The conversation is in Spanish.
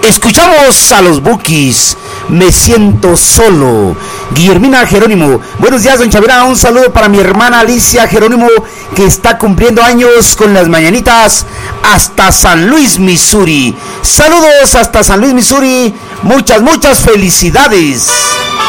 Escuchamos a los Bukis, Me Siento Solo. Guillermina Jerónimo, buenos días, don Chavira. Un saludo para mi hermana Alicia Jerónimo, que está cumpliendo años con las mañanitas hasta San Luis, Missouri. Saludos hasta San Luis, Missouri. Muchas felicidades.